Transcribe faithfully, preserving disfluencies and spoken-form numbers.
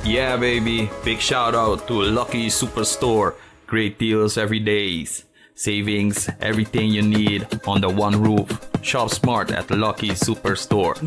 Yeah, baby. Big shout out to Lucky Superstore. Great deals every day. Savings, everything you need on the one roof. Shop smart at Lucky Superstore.